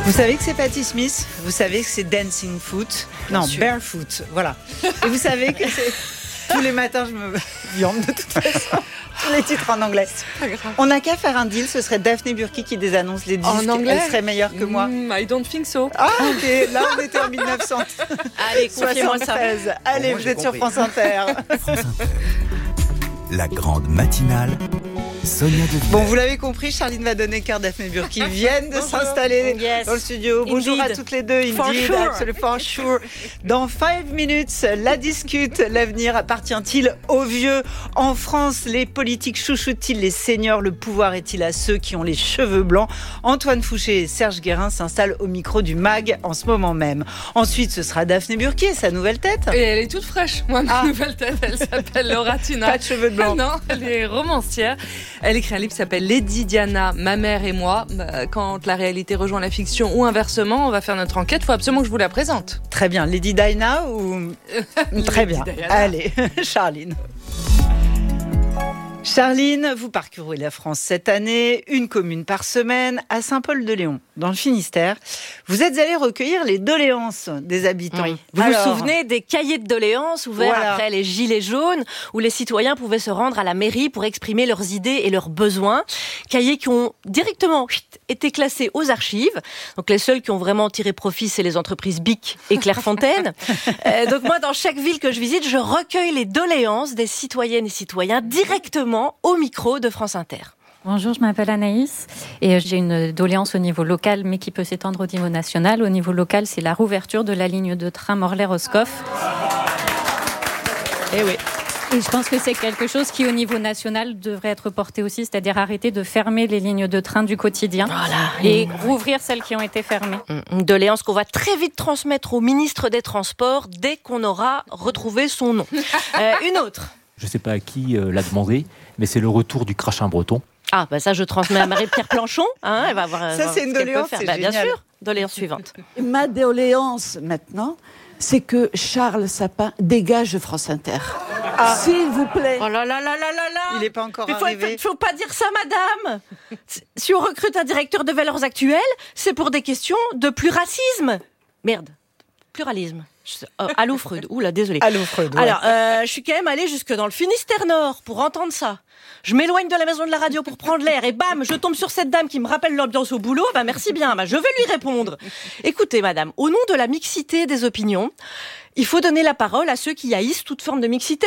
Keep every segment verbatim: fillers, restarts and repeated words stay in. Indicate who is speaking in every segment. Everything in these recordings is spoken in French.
Speaker 1: Vous savez que c'est Patti Smith, vous savez que c'est Dancing Foot,
Speaker 2: Bien
Speaker 1: non,
Speaker 2: sûr.
Speaker 1: Barefoot, voilà. Et vous savez que c'est... Tous les matins, je me viande de toute façon. Tous les titres en anglais. On n'a qu'à faire un deal, ce serait Daphné Burki qui désannonce les disques.
Speaker 2: En anglais,
Speaker 1: elle serait meilleure que moi.
Speaker 2: Mm, I don't think so.
Speaker 1: Ah, ok, là on était en dix-neuf cent
Speaker 3: Allez, confiez-moi ça.
Speaker 1: soixante-treize. Allez,
Speaker 4: Moi,
Speaker 1: vous
Speaker 4: j'ai
Speaker 1: êtes sur
Speaker 4: compris.
Speaker 1: France Inter.
Speaker 5: La grande matinale, Sonia De
Speaker 1: Bon, vous l'avez compris, Charline va donner cœur, Daphné Burki viennent de
Speaker 3: Bonjour.
Speaker 1: s'installer
Speaker 3: Yes.
Speaker 1: dans le studio. Bonjour
Speaker 3: Indeed.
Speaker 1: à toutes les deux. Indeed,
Speaker 3: For sure.
Speaker 1: absolument, for sure. Dans five minutes, la discute. L'avenir appartient-il aux vieux? En France, les politiques chouchoutent-ils les seniors? Le pouvoir est-il à ceux qui ont les cheveux blancs? Antoine Fouché et Serge Guérin s'installent au micro du M A G en ce moment même. Ensuite, ce sera Daphné Burki et sa nouvelle tête.
Speaker 2: Et elle est toute fraîche. Moi, ma
Speaker 1: Ah.
Speaker 2: nouvelle tête, elle s'appelle Laura Tuna.
Speaker 1: Pas de cheveux blancs.
Speaker 2: Ah non, elle est romancière. Elle écrit un livre qui s'appelle Lady Diana, ma mère et moi. Bah, quand la réalité rejoint la fiction ou inversement, on va faire notre enquête. Il faut absolument que je vous la présente.
Speaker 1: Très bien. Lady Diana ou... Très bien.
Speaker 2: Diana.
Speaker 1: Allez, Charline. Charline, vous parcourez la France cette année, une commune par semaine, à Saint-Paul-de-Léon, dans le Finistère. Vous êtes allé recueillir les doléances des habitants.
Speaker 3: Oui. Vous
Speaker 1: Alors,
Speaker 3: vous souvenez des cahiers de doléances ouverts
Speaker 1: Voilà.
Speaker 3: après les Gilets jaunes, où les citoyens pouvaient se rendre à la mairie pour exprimer leurs idées et leurs besoins. Cahiers qui ont directement chut, été classés aux archives. Donc les seuls qui ont vraiment tiré profit, c'est les entreprises Bic et Clairefontaine. euh, donc moi, dans chaque ville que je visite, je recueille les doléances des citoyennes et citoyens directement au micro de France Inter.
Speaker 6: Bonjour, je m'appelle Anaïs et j'ai une doléance au niveau local mais qui peut s'étendre au niveau national. Au niveau local, c'est la rouverture de la ligne de train Morlaix-Roscoff.
Speaker 3: Eh oui.
Speaker 6: Et je pense que c'est quelque chose qui, au niveau national, devrait être porté aussi, c'est-à-dire arrêter de fermer les lignes de train du quotidien
Speaker 3: Voilà.
Speaker 6: et rouvrir celles qui ont été fermées.
Speaker 3: Une doléance qu'on va très vite transmettre au ministre des Transports dès qu'on aura retrouvé son nom. Euh, une autre.
Speaker 7: Je ne sais pas à qui euh, l'a demandé, mais c'est le retour du crachin breton.
Speaker 3: Ah, bah ça, je transmets à Marie-Pierre Planchon. Hein, elle va voir,
Speaker 1: Ça,
Speaker 3: voir
Speaker 1: c'est une
Speaker 3: ce qu'elle
Speaker 1: doléance,
Speaker 3: peut faire.
Speaker 1: c'est
Speaker 3: Bah, bien
Speaker 1: génial.
Speaker 3: sûr. Doléance suivante.
Speaker 8: Ma doléance maintenant, c'est que Charles Sapin dégage de France Inter. S'il vous plaît.
Speaker 3: Oh là là là là là là.
Speaker 1: il n'est pas encore
Speaker 3: Mais faut,
Speaker 1: arrivé.
Speaker 3: faut, faut pas dire ça, madame. Si on recrute un directeur de valeurs actuelles, c'est pour des questions de pluralisme. Merde. Pluralisme. Je sais- oh, allô, Freud. Oula, désolé.
Speaker 1: Allô, Freud. ouais.
Speaker 3: Alors, euh, je suis quand même allée jusque dans le Finistère Nord pour entendre ça. Je m'éloigne de la maison de la radio pour prendre l'air et bam, je tombe sur cette dame qui me rappelle l'ambiance au boulot. Bah merci bien, bah, je vais lui répondre. Écoutez, madame, au nom de la mixité des opinions, il faut donner la parole à ceux qui haïssent toute forme de mixité.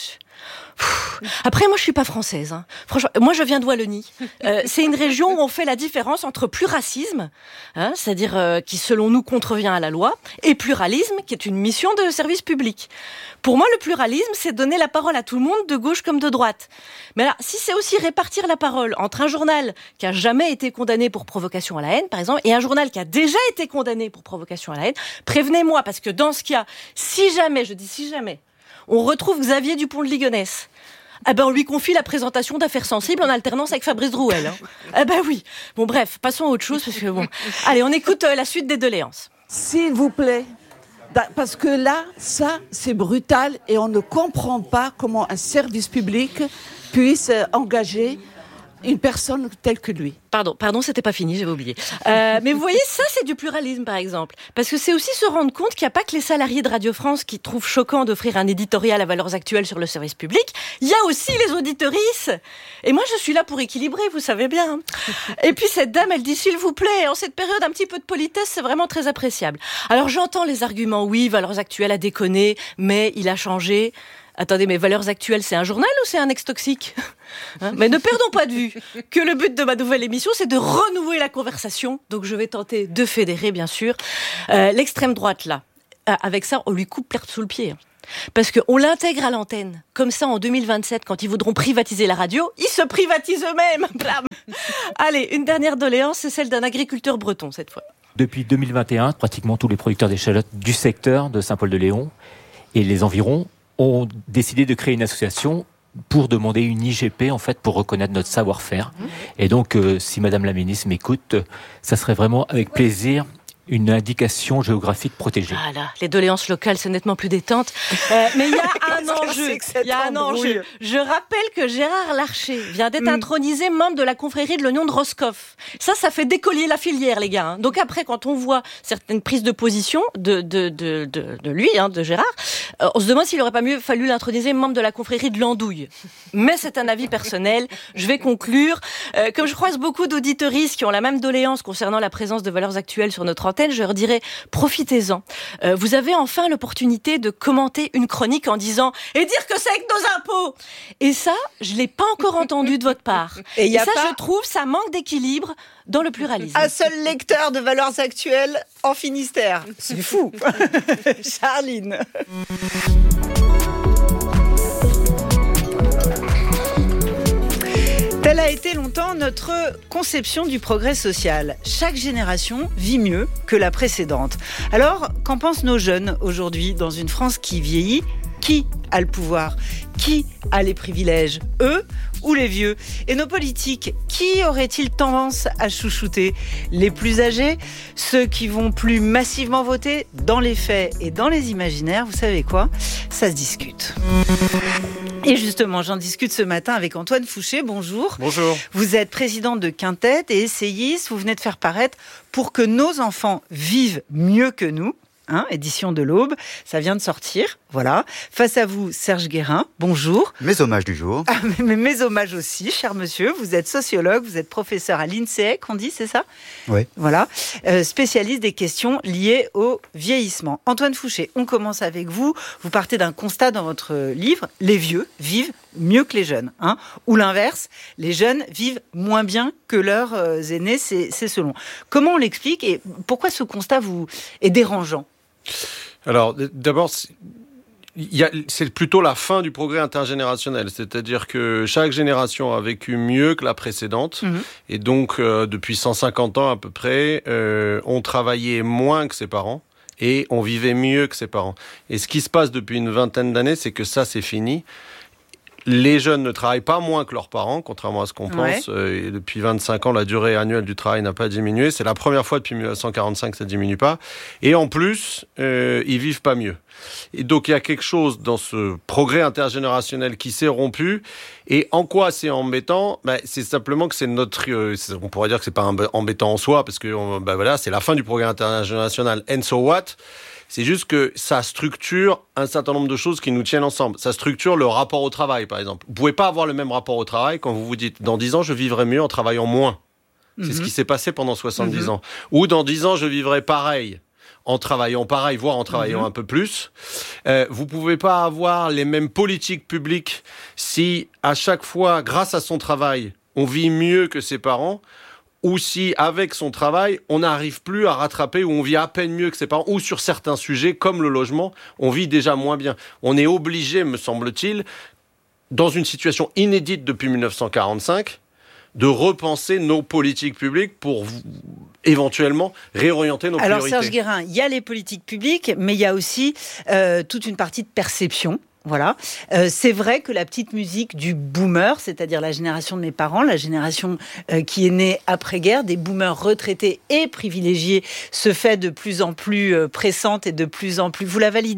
Speaker 3: Pfff. Après, moi, je suis pas française. Hein. Franchement, moi, je viens de Wallonie. Euh, c'est une région où on fait la différence entre pluracisme, hein, c'est-à-dire euh, qui, selon nous, contrevient à la loi, et pluralisme, qui est une mission de service public. Pour moi, le pluralisme, c'est donner la parole à tout le monde, de gauche comme de droite. Mais là, si c'est aussi répartir la parole entre un journal qui a jamais été condamné pour provocation à la haine, par exemple, et un journal qui a déjà été condamné pour provocation à la haine, prévenez-moi, parce que dans ce cas, si jamais, je dis si jamais, on retrouve Xavier Dupont de Ligonnès, eh ben on lui confie la présentation d'affaires sensibles en alternance avec Fabrice Drouel. Hein. Eh ben oui. Bon bref, passons à autre chose parce que bon. Allez, on écoute euh, la suite des doléances.
Speaker 8: S'il vous plaît. Da- Parce que là, ça, c'est brutal et on ne comprend pas comment un service public puisse euh, engager une personne telle que lui.
Speaker 3: Pardon, pardon, c'était pas fini, j'avais oublié. Euh, mais vous voyez, ça c'est du pluralisme par exemple. Parce que c'est aussi se rendre compte qu'il n'y a pas que les salariés de Radio France qui trouvent choquant d'offrir un éditorial à valeurs actuelles sur le service public. Il y a aussi les auditorices. Et moi je suis là pour équilibrer, vous savez bien. Et puis cette dame, elle dit s'il vous plaît, en cette période un petit peu de politesse, c'est vraiment très appréciable. Alors j'entends les arguments, oui, valeurs actuelles a déconné, mais il a changé. Attendez, mais Valeurs Actuelles, c'est un journal ou c'est un ex-toxique ? Hein, mais ne perdons pas de vue que le but de ma nouvelle émission, c'est de renouer la conversation. Donc je vais tenter de fédérer, bien sûr. Euh, l'extrême droite, là, euh, avec ça, on lui coupe l'herbe sous le pied. Parce qu'on l'intègre à l'antenne. Comme ça, en deux mille vingt-sept, quand ils voudront privatiser la radio, ils se privatisent eux-mêmes. Blam. Allez, une dernière doléance, c'est celle d'un agriculteur breton, cette fois.
Speaker 7: Depuis deux mille vingt et un, pratiquement tous les producteurs d'échalotes du secteur de Saint-Paul-de-Léon et les environs ont décidé de créer une association pour demander une I G P, en fait, pour reconnaître notre savoir-faire. Et donc, euh, si Madame la Ministre m'écoute, ça serait vraiment avec plaisir une indication géographique protégée.
Speaker 3: Voilà, les doléances locales, c'est nettement plus détente. Euh, mais il y a un enjeu. Il y a un enjeu. Je rappelle que Gérard Larcher vient d'être mm. intronisé membre de la confrérie de l'Oignon de Roscoff. Ça, ça fait décoller la filière, les gars. Hein. Donc après, quand on voit certaines prises de position de, de, de, de, de lui, hein, de Gérard, euh, on se demande s'il n'aurait pas mieux fallu l'introniser membre de la confrérie de l'Andouille. Mais c'est un avis personnel. Je vais conclure. Euh, comme je croise beaucoup d'auditeuristes qui ont la même doléance concernant la présence de Valeurs Actuelles sur notre antenne, je leur dirais, profitez-en. Euh, vous avez enfin l'opportunité de commenter une chronique en disant « et dire que c'est avec nos impôts !» Et ça, je l'ai pas encore entendu de votre part. Et, y a Et ça, pas... je trouve, ça manque d'équilibre dans le pluralisme.
Speaker 1: Un seul lecteur de Valeurs Actuelles en Finistère. C'est fou. Charline. Telle a été longtemps notre conception du progrès social. Chaque génération vit mieux que la précédente. Alors, qu'en pensent nos jeunes aujourd'hui dans une France qui vieillit ? Qui a le pouvoir ? Qui a les privilèges ? Eux ou les vieux ? Et nos politiques, qui auraient-ils tendance à chouchouter ? Les plus âgés ? Ceux qui vont plus massivement voter ? Dans les faits et dans les imaginaires, vous savez quoi ? Ça se discute. Et justement, j'en discute ce matin avec Antoine Fouché. Bonjour.
Speaker 4: Bonjour.
Speaker 1: Vous êtes présidente de Quintet et essayiste. Vous venez de faire paraître « Pour que nos enfants vivent mieux que nous ». Hein, édition de l'Aube, ça vient de sortir, voilà. Face à vous, Serge Guérin, bonjour.
Speaker 4: Mes hommages du jour.
Speaker 1: Ah, mais mes hommages aussi, cher monsieur. Vous êtes sociologue, vous êtes professeur à l'INSEE, qu'on dit, c'est ça ?
Speaker 4: Oui.
Speaker 1: Voilà, euh, spécialiste des questions liées au vieillissement. Antoine Fouché, on commence avec vous. Vous partez d'un constat dans votre livre, les vieux vivent mieux que les jeunes, hein, ou l'inverse, les jeunes vivent moins bien que leurs euh, aînés, c'est, c'est selon. Comment on l'explique et pourquoi ce constat vous est dérangeant ?
Speaker 4: Alors, d'abord, il y a, c'est plutôt la fin du progrès intergénérationnel, c'est-à-dire que chaque génération a vécu mieux que la précédente, mmh. et donc euh, depuis cent cinquante ans à peu près, euh, on travaillait moins que ses parents et on vivait mieux que ses parents. Et ce qui se passe depuis une vingtaine d'années, c'est que ça, c'est fini. Les jeunes ne travaillent pas moins que leurs parents, contrairement à ce qu'on ouais. pense. Et depuis vingt-cinq ans, la durée annuelle du travail n'a pas diminué. C'est la première fois depuis dix-neuf cent quarante-cinq que ça ne diminue pas. Et en plus, euh, ils vivent pas mieux. Et donc, il y a quelque chose dans ce progrès intergénérationnel qui s'est rompu. Et en quoi c'est embêtant ? Ben, c'est simplement que c'est notre... Euh, c'est, on pourrait dire que c'est pas embêtant en soi, parce que ben, voilà, c'est la fin du progrès intergénérationnel. And so what ? C'est juste que ça structure un certain nombre de choses qui nous tiennent ensemble. Ça structure le rapport au travail, par exemple. Vous ne pouvez pas avoir le même rapport au travail quand vous vous dites « dans dix ans, je vivrai mieux en travaillant moins mm-hmm. ». C'est ce qui s'est passé pendant soixante-dix mm-hmm. ans. Ou dans dix ans, je vivrai pareil en travaillant pareil, voire en travaillant mm-hmm. un peu plus. Euh, vous ne pouvez pas avoir les mêmes politiques publiques si, à chaque fois, grâce à son travail, on vit mieux que ses parents, ou si, avec son travail, on n'arrive plus à rattraper, ou on vit à peine mieux que ses parents, ou sur certains sujets, comme le logement, on vit déjà moins bien. On est obligé, me semble-t-il, dans une situation inédite depuis dix-neuf cent quarante-cinq, de repenser nos politiques publiques pour éventuellement réorienter nos
Speaker 1: Alors,
Speaker 4: priorités.
Speaker 1: Alors Serge Guérin, il y a les politiques publiques, mais il y a aussi euh, toute une partie de perception. Voilà, euh, c'est vrai que la petite musique du boomer, c'est-à-dire la génération de mes parents, la génération euh, qui est née après-guerre, des boomers retraités et privilégiés, se fait de plus en plus euh, pressante et de plus en plus... Vous la validez ?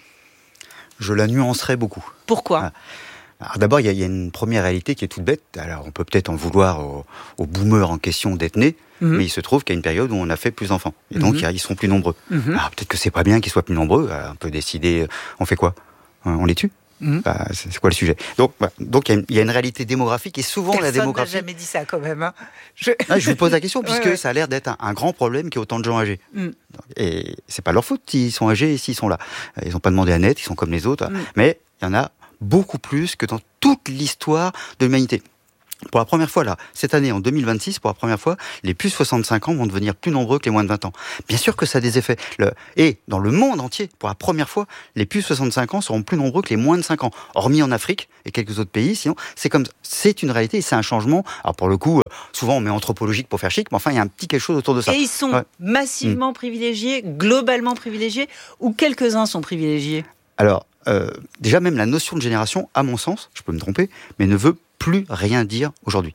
Speaker 9: Je la nuancerai beaucoup.
Speaker 1: Pourquoi ?
Speaker 9: Alors d'abord, il y, y a une première réalité qui est toute bête. Alors on peut peut-être en vouloir aux, aux boomers en question d'être nés, mmh. mais il se trouve qu'il y a une période où on a fait plus d'enfants. Et donc mmh. ils seront plus nombreux. Mmh. Alors peut-être que c'est pas bien qu'ils soient plus nombreux. Alors, on peut décider, on fait quoi ? On les tue ? Mmh. Bah, c'est, c'est quoi le sujet ? Donc, bah, donc il y, y a une réalité démographique et souvent
Speaker 1: Personne
Speaker 9: la démographie.
Speaker 1: Personne n'a jamais dit ça quand même. Hein. Je...
Speaker 9: Ah, je vous pose la question puisque
Speaker 1: ouais, ouais.
Speaker 9: ça a l'air d'être un, un grand problème qu'il y ait autant de gens âgés.
Speaker 1: Mmh.
Speaker 9: Et c'est pas leur faute s'ils sont âgés et s'ils sont là. Ils n'ont pas demandé à naître, ils sont comme les autres. Mmh. Mais il y en a beaucoup plus que dans toute l'histoire de l'humanité. Pour la première fois, là, cette année, en deux mille vingt-six, pour la première fois, les plus de soixante-cinq ans vont devenir plus nombreux que les moins de vingt ans. Bien sûr que ça a des effets. Le... Et dans le monde entier, pour la première fois, les plus de soixante-cinq ans seront plus nombreux que les moins de cinq ans. Hormis en Afrique et quelques autres pays, sinon, c'est comme c'est une réalité et c'est un changement. Alors pour le coup, souvent on met anthropologique pour faire chic, mais enfin, il y a un petit quelque chose autour de ça.
Speaker 1: Et ils sont
Speaker 9: ouais.
Speaker 1: massivement mmh. privilégiés, globalement privilégiés, ou quelques-uns sont privilégiés ?
Speaker 9: Alors, euh, déjà, même la notion de génération, à mon sens, je peux me tromper, mais ne veut plus rien dire aujourd'hui.
Speaker 1: Ah bon ?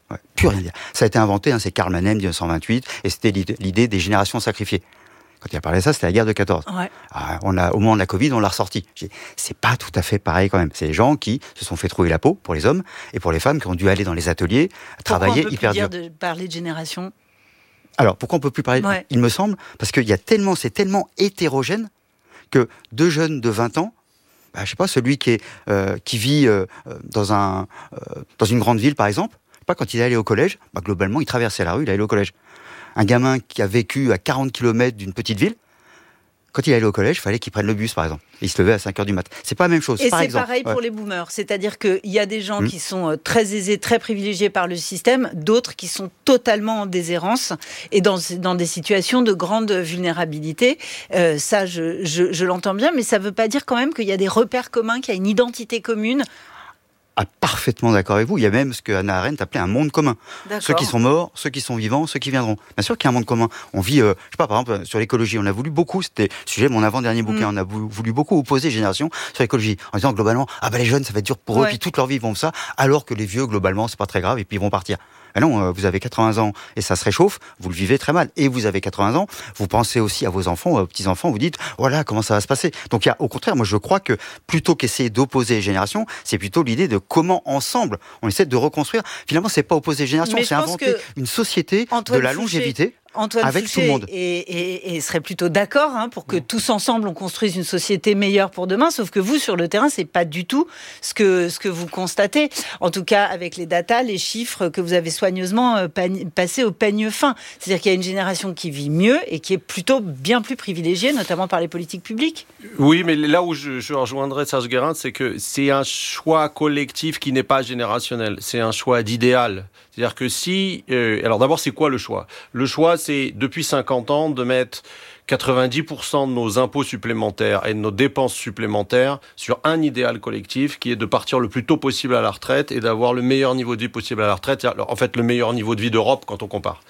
Speaker 9: Ouais, plus rien dire. Ça a été inventé, hein, c'est Karl Mannem, dix-neuf cent vingt-huit, et c'était l'idée, l'idée des générations sacrifiées. Quand il a parlé de ça, c'était la guerre de quatorze.
Speaker 1: Ouais.
Speaker 9: Ah, on a, au moment de la Covid, on l'a ressorti. J'ai dit, c'est pas tout à fait pareil quand même. C'est les gens qui se sont fait trouver la peau, pour les hommes, et pour les femmes qui ont dû aller dans les ateliers, travailler
Speaker 1: Pourquoi on peut
Speaker 9: hyper
Speaker 1: plus
Speaker 9: dur.
Speaker 1: dire de parler de génération?
Speaker 9: Alors, pourquoi on peut plus parler?
Speaker 1: Ouais.
Speaker 9: Il me semble, parce qu'il y a tellement, c'est tellement hétérogène que deux jeunes de vingt ans, bah, je sais pas, celui qui est, euh, qui vit euh, dans un, euh, dans une grande ville, par exemple, je sais pas, quand il est allé au collège, bah, globalement, il traversait la rue, il est allé au collège. Un gamin qui a vécu à quarante kilomètres d'une petite ville, quand il est allé au collège, il fallait qu'il prenne le bus, par exemple. Et il se levait à cinq heures du matin. C'est pas la même chose,
Speaker 1: Et
Speaker 9: par
Speaker 1: c'est
Speaker 9: exemple.
Speaker 1: pareil pour
Speaker 9: Ouais.
Speaker 1: les boomers. C'est-à-dire qu'il y a des gens
Speaker 9: Mmh.
Speaker 1: qui sont très aisés, très privilégiés par le système, d'autres qui sont totalement en déshérence et dans, dans des situations de grande vulnérabilité. Euh, ça, je, je, je l'entends bien, mais ça ne veut pas dire quand même qu'il y a des repères communs, qu'il y a une identité commune.
Speaker 9: Ah, parfaitement d'accord avec vous. Il y a même ce que Hannah Arendt appelait un monde commun.
Speaker 1: D'accord.
Speaker 9: Ceux qui sont morts, ceux qui sont vivants, ceux qui viendront. Bien sûr qu'il y a un monde commun. On vit, euh, je sais pas, par exemple, sur l'écologie, on a voulu beaucoup, c'était le sujet de mon avant-dernier bouquin,
Speaker 1: Mm.
Speaker 9: on a voulu, voulu beaucoup opposer générations sur l'écologie. En disant globalement, ah bah les jeunes, ça va être dur pour eux,
Speaker 1: Ouais.
Speaker 9: puis toute leur vie ils vont ça, alors que les vieux, globalement, c'est pas très grave, et puis ils vont partir. Mais non, euh, vous avez quatre-vingts ans et ça se réchauffe, vous le vivez très mal. Et vous avez quatre-vingts ans, vous pensez aussi à vos enfants, aux petits-enfants, vous dites, voilà, comment ça va se passer. Donc il y a, au contraire, moi je crois que plutôt qu'essayer d'opposer les générations, c'est plutôt l'idée de comment ensemble on essaie de reconstruire. Finalement, c'est pas opposer les générations,
Speaker 1: Mais je
Speaker 9: c'est
Speaker 1: pense
Speaker 9: inventer
Speaker 1: que
Speaker 9: une société
Speaker 1: Antoine
Speaker 9: de la
Speaker 1: Fouché-
Speaker 9: longévité.
Speaker 1: Antoine
Speaker 9: avec
Speaker 1: Fouché
Speaker 9: tout le monde.
Speaker 1: Et, et, et serait plutôt d'accord hein, pour que tous ensemble on construise une société meilleure pour demain. Sauf que vous, sur le terrain, c'est pas du tout ce que ce que vous constatez. En tout cas, avec les datas, les chiffres que vous avez soigneusement euh, pani- passés au peigne fin. C'est-à-dire qu'il y a une génération qui vit mieux et qui est plutôt bien plus privilégiée, notamment par les politiques publiques.
Speaker 4: Oui, mais là où je, je rejoindrai Serge Guérin, c'est que c'est un choix collectif qui n'est pas générationnel. C'est un choix d'idéal. C'est-à-dire que si... Euh, alors d'abord, c'est quoi le choix? Le choix, c'est depuis cinquante ans de mettre quatre-vingt-dix pour cent de nos impôts supplémentaires et de nos dépenses supplémentaires sur un idéal collectif qui est de partir le plus tôt possible à la retraite et d'avoir le meilleur niveau de vie possible à la retraite. Alors, en fait, le meilleur niveau de vie d'Europe quand on compare.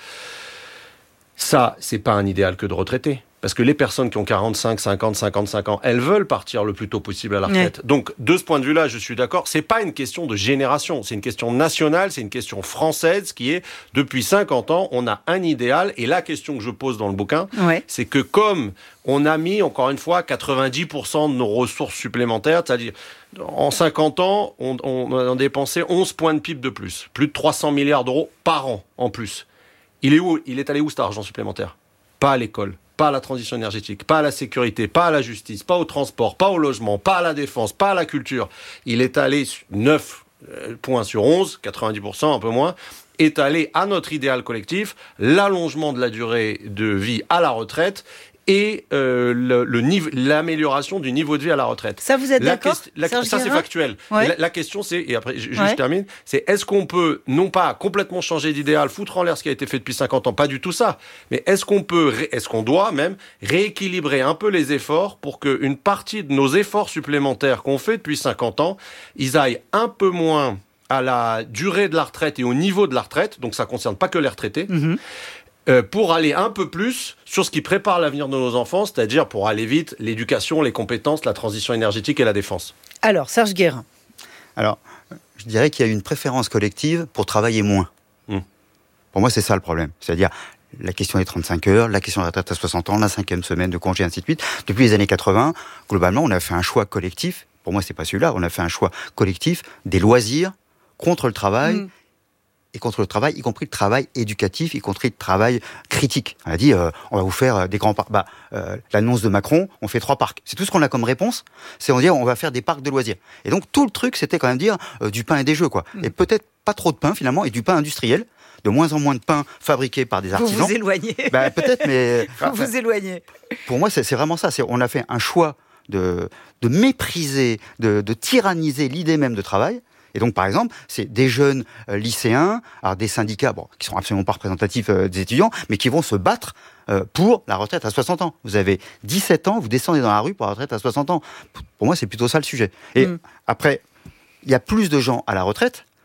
Speaker 4: Ça, c'est pas un idéal que de retraiter. Parce que les personnes qui ont quarante-cinq, cinquante, cinquante-cinq ans, elles veulent partir le plus tôt possible à la retraite. Ouais. Donc, de ce point de vue-là, je suis d'accord. C'est pas une question de génération. C'est une question nationale. C'est une question française qui est, depuis cinquante ans, on a un idéal. Et la question que je pose dans le bouquin, ouais. c'est que comme on a mis, encore une fois, quatre-vingt-dix pour cent de nos ressources supplémentaires, c'est-à-dire, en cinquante ans, on, on a dépensé onze points de P I B de plus. Plus de trois cents milliards d'euros par an, en plus. Il est où? Il est allé où cet argent supplémentaire? Pas à l'école. Pas à la transition énergétique, pas à la sécurité, pas à la justice, pas au transport, pas au logement, pas à la défense, pas à la culture. Il est allé neuf points sur onze, quatre-vingt-dix pour cent, un peu moins, est allé à notre idéal collectif, l'allongement de la durée de vie à la retraite et euh, le, le niveau, l'amélioration du niveau de vie à la retraite.
Speaker 1: Ça, vous êtes
Speaker 4: la
Speaker 1: d'accord
Speaker 4: que, la, Ça, c'est factuel. Ouais. La, la question, c'est, et après, je,
Speaker 1: ouais.
Speaker 4: je termine, c'est est-ce qu'on peut, non pas complètement changer d'idéal, foutre en l'air ce qui a été fait depuis cinquante ans, pas du tout ça, mais est-ce qu'on peut, est-ce qu'on doit même rééquilibrer un peu les efforts pour qu'une partie de nos efforts supplémentaires qu'on fait depuis cinquante ans, ils aillent un peu moins à la durée de la retraite et au niveau de la retraite, donc ça ne concerne pas que les retraités, mm-hmm. Euh, pour aller un peu plus sur ce qui prépare l'avenir de nos enfants, c'est-à-dire pour aller vite, l'éducation, les compétences, la transition énergétique et la défense.
Speaker 1: Alors, Serge Guérin.
Speaker 9: Alors, je dirais qu'il y a une préférence collective pour travailler moins. Mmh. Pour moi, c'est ça le problème. C'est-à-dire la question des trente-cinq heures, la question de la retraite à soixante ans, la cinquième semaine de congé, ainsi de suite. Depuis les années quatre-vingts, globalement, on a fait un choix collectif. Pour moi, c'est pas celui-là. On a fait un choix collectif des loisirs contre le travail. Mmh. Et contre le travail, y compris le travail éducatif, y compris le travail critique. On a dit, euh, on va vous faire des grands parcs. Bah, euh, l'annonce de Macron, on fait trois parcs. C'est tout ce qu'on a comme réponse. C'est on dit, on va faire des parcs de loisirs. Et donc tout le truc, c'était quand même dire euh, du pain et des jeux, quoi. Mmh. Et peut-être pas trop de pain finalement, et du pain industriel. De moins en moins de pain fabriqué par des artisans.
Speaker 1: Vous vous éloignez.
Speaker 9: Bah, peut-être, mais
Speaker 1: vous enfin, vous éloignez.
Speaker 9: Pour moi, c'est, c'est vraiment ça. C'est, on a fait un choix de, de mépriser, de, de tyranniser l'idée même de travail. Et donc, par exemple, c'est des jeunes euh, lycéens, alors des syndicats, bon, qui sont absolument pas représentatifs euh, des étudiants, mais qui vont se battre euh, pour la retraite à soixante ans. Vous avez dix-sept ans, vous descendez dans la rue pour la retraite à soixante ans. Pour moi, c'est plutôt ça le sujet. Et mmh. après, il y a plus de gens à la retraite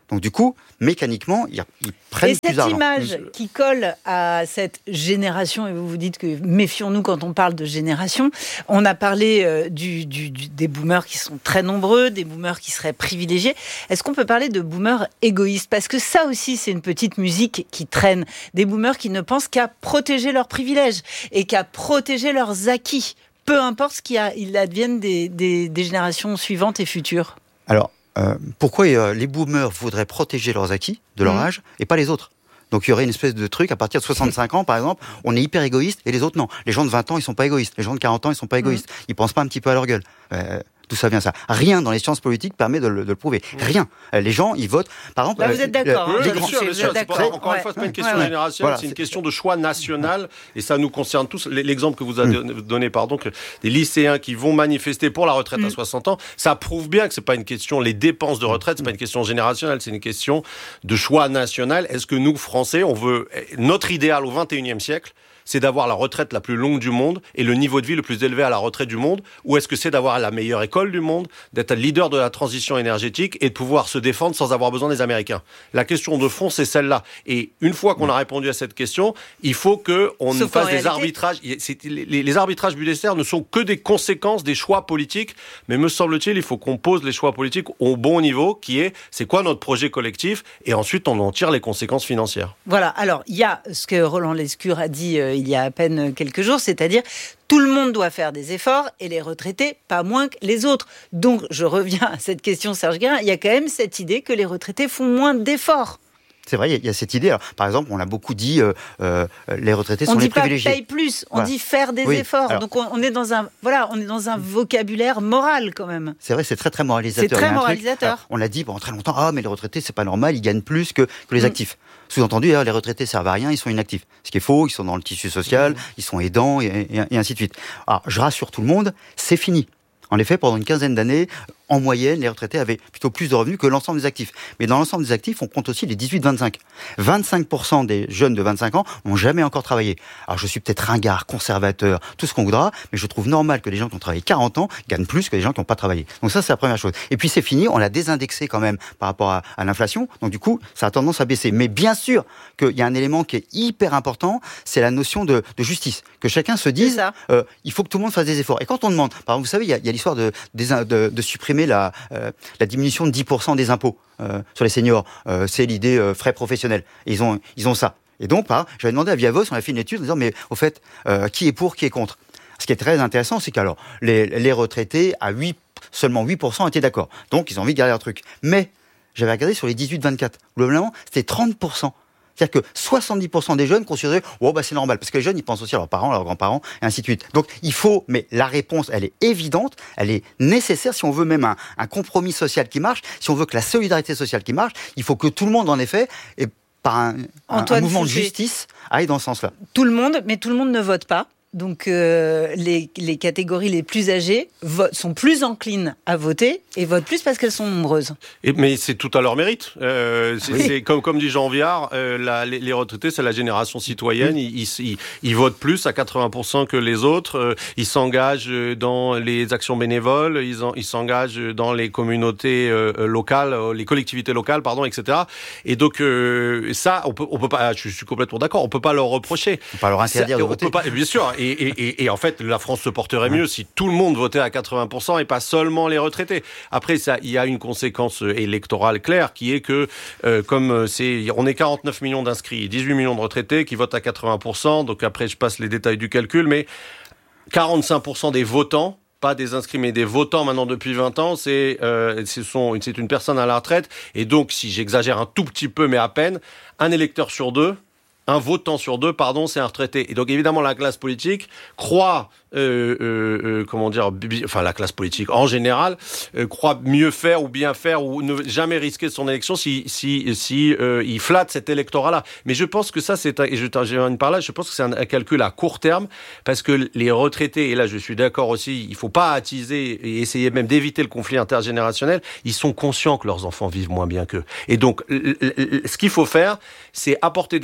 Speaker 9: Donc du coup, mécaniquement, ils, ils prennent
Speaker 1: et
Speaker 9: plus d'argent.
Speaker 1: Et cette image qui colle à cette génération, et vous vous dites que méfions-nous quand on parle de génération, on a parlé euh, du, du, du, des boomers qui sont très nombreux, des boomers qui seraient privilégiés. Est-ce qu'on peut parler de boomers égoïstes ? Parce que ça aussi, c'est une petite musique qui traîne. Des boomers qui ne pensent qu'à protéger leurs privilèges et qu'à protéger leurs acquis, peu importe ce qu'il advienne des, des, des générations suivantes et futures.
Speaker 9: Alors, Euh, pourquoi euh, les boomers voudraient protéger leurs acquis de leur mmh. âge et pas les autres ? Donc il y aurait une espèce de truc, à partir de soixante-cinq ans par exemple, on est hyper égoïste et les autres non. Les gens de vingt ans, ils sont pas égoïstes. Les gens de quarante ans, ils sont pas égoïstes. Mmh. Ils pensent pas un petit peu à leur gueule. Euh, D'où ça vient ça ? Rien dans les sciences politiques permet de le, de le prouver. Rien. Les gens, ils votent. Par exemple,
Speaker 1: bah, vous êtes d'accord.
Speaker 4: Euh,
Speaker 1: hein,
Speaker 4: oui, bien sûr, bien sûr. C'est pas, encore ouais. une fois, c'est pas une question ouais. générationnelle, voilà, c'est une c'est... question de choix national, et ça nous concerne tous. L'exemple que vous avez mmh. donné, pardon, que des lycéens qui vont manifester pour la retraite mmh. à soixante ans, ça prouve bien que c'est pas une question. Les dépenses de retraite, c'est pas une question générationnelle, c'est une question de choix national. Est-ce que nous, Français, on veut notre idéal au vingt et unième siècle? C'est d'avoir la retraite la plus longue du monde et le niveau de vie le plus élevé à la retraite du monde? Ou est-ce que c'est d'avoir la meilleure école du monde, d'être un leader de la transition énergétique et de pouvoir se défendre sans avoir besoin des Américains? La question de fond, c'est celle-là. Et une fois qu'on a répondu à cette question, il faut qu'on fasse des réalité. arbitrages. C'est, les, les arbitrages budgétaires ne sont que des conséquences des choix politiques. Mais me semble-t-il, il faut qu'on pose les choix politiques au bon niveau, qui est, c'est quoi notre projet collectif? Et ensuite, on en tire les conséquences financières.
Speaker 1: Voilà. Alors, il y a ce que Roland Lescure a dit euh, il y a à peine quelques jours, c'est-à-dire tout le monde doit faire des efforts et les retraités pas moins que les autres. Donc, je reviens à cette question, Serge Guérin, il y a quand même cette idée que les retraités font moins d'efforts.
Speaker 9: C'est vrai, il y, y a cette idée. Alors, par exemple, on a beaucoup dit euh, euh, les retraités on sont les privilégiés.
Speaker 1: On dit pas paye plus, on
Speaker 9: voilà.
Speaker 1: dit faire des
Speaker 9: oui.
Speaker 1: efforts.
Speaker 9: Alors,
Speaker 1: donc on, on est dans un voilà, on est dans un vocabulaire moral quand même.
Speaker 9: C'est vrai, c'est très très moralisateur.
Speaker 1: C'est très moralisateur.
Speaker 9: Alors, on l'a dit pendant très longtemps. Ah, mais les retraités, c'est pas normal, ils gagnent plus que, que les mmh. actifs. Sous-entendu, les retraités servent à rien, ils sont inactifs. Ce qui est faux, ils sont dans le tissu social, mmh. ils sont aidants et, et, et ainsi de suite. Alors, je rassure tout le monde, c'est fini. En effet, pendant une quinzaine d'années, en moyenne, les retraités avaient plutôt plus de revenus que l'ensemble des actifs. Mais dans l'ensemble des actifs, on compte aussi les dix-huit vingt-cinq. vingt-cinq pour cent des jeunes de vingt-cinq ans n'ont jamais encore travaillé. Alors je suis peut-être ringard, conservateur, tout ce qu'on voudra, mais je trouve normal que les gens qui ont travaillé quarante ans gagnent plus que les gens qui n'ont pas travaillé. Donc ça, c'est la première chose. Et puis c'est fini, on l'a désindexé quand même par rapport à, à l'inflation. Donc du coup, ça a tendance à baisser. Mais bien sûr qu'il y a un élément qui est hyper important, c'est la notion de, de justice. Que chacun se dise, euh, il faut que tout le monde fasse des efforts. Et quand on demande, par exemple, vous savez, il y a, il y a l'histoire de, de, de, de supprimer La, euh, la diminution de dix pour cent des impôts euh, sur les seniors. Euh, c'est l'idée euh, frais professionnels. Et ils ont, ils ont ça. Et donc, bah, j'avais demandé à Viavos, on a fait une étude en disant, mais au fait, euh, qui est pour, qui est contre? Ce qui est très intéressant, c'est qu'alors, les, les retraités, à huit, seulement huit pour cent étaient d'accord. Donc, ils ont envie de garder leur truc. Mais, j'avais regardé sur les dix-huit vingt-quatre. Globalement, c'était trente pour cent. C'est-à-dire que soixante-dix pour cent des jeunes considéraient oh bah c'est normal parce que les jeunes ils pensent aussi à leurs parents, à leurs grands-parents et ainsi de suite. Donc il faut, mais la réponse elle est évidente, elle est nécessaire si on veut même un, un compromis social qui marche, si on veut que la solidarité sociale qui marche, il faut que tout le monde en effet et par un, un, un mouvement Fouché. de justice aille dans ce sens-là.
Speaker 1: Tout le monde, mais tout le monde ne vote pas. Donc euh, les, les catégories les plus âgées vo- sont plus enclines à voter et votent plus parce qu'elles sont nombreuses.
Speaker 4: Et, mais c'est tout à leur mérite. Euh, c'est, oui. c'est comme, comme dit Jean Viard, euh, la, les, les retraités, c'est la génération citoyenne. Ils, ils, ils, ils votent plus à quatre-vingts pour cent que les autres. Euh, ils s'engagent dans les actions bénévoles. Ils, en, ils s'engagent dans les communautés euh, locales, les collectivités locales, pardon, et cetera. Et donc euh, ça, on peut, on peut pas. Je suis complètement d'accord. On peut pas leur reprocher.
Speaker 9: On peut pas leur interdire
Speaker 4: ça,
Speaker 9: de voter.
Speaker 4: On peut pas, bien sûr. Et, et, et, et en fait, la France se porterait mieux si tout le monde votait à quatre-vingts pour cent et pas seulement les retraités. Après, ça, il y a une conséquence électorale claire qui est que, euh, comme c'est, on est quarante-neuf millions d'inscrits, dix-huit millions de retraités qui votent à quatre-vingts pour cent. Donc après, je passe les détails du calcul, mais quarante-cinq pour cent des votants, pas des inscrits, mais des votants maintenant depuis vingt ans, c'est, euh, ce sont, c'est une personne à la retraite. Et donc, si j'exagère un tout petit peu, mais à peine, un électeur sur deux, un votant sur deux, pardon, c'est un retraité. Et donc, évidemment, la classe politique croit, euh, euh, euh, comment dire, bi- enfin, la classe politique, en général, euh, croit mieux faire ou bien faire ou ne jamais risquer son élection si, si, si, euh, il flatte cet électorat-là. Mais je pense que ça, c'est un, et je termine par là, je pense que c'est un, un calcul à court terme, parce que les retraités, et là, je suis d'accord aussi, il faut pas attiser et essayer même d'éviter le conflit intergénérationnel, ils sont conscients que leurs enfants vivent moins bien qu'eux. Et donc, l- l- l- ce qu'il faut faire, c'est apporter des réponses politiques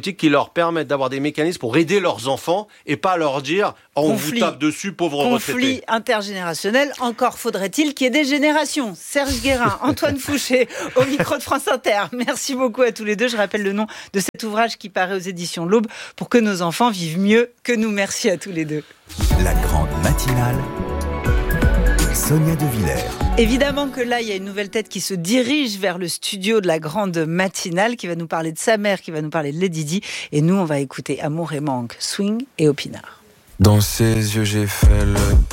Speaker 4: politiques qui leur permettent d'avoir des mécanismes pour aider leurs enfants et pas leur dire oh, on
Speaker 1: Conflit.
Speaker 4: vous tape dessus, pauvres retraités.
Speaker 1: Conflit intergénérationnel, encore faudrait-il qu'il y ait des générations. Serge Guérin, Antoine Fouché, au micro de France Inter. Merci beaucoup à tous les deux. Je rappelle le nom de cet ouvrage qui paraît aux éditions L'Aube, Pour que nos enfants vivent mieux que nous. Merci à tous les deux.
Speaker 5: La grande matinale, Sonia De Villers.
Speaker 1: Évidemment que là, il y a une nouvelle tête qui se dirige vers le studio de la grande matinale, qui va nous parler de sa mère, qui va nous parler de Lady Di. Et nous, on va écouter Amour et manque, Swing et Opinard.
Speaker 10: Dans ses yeux, j'ai fait le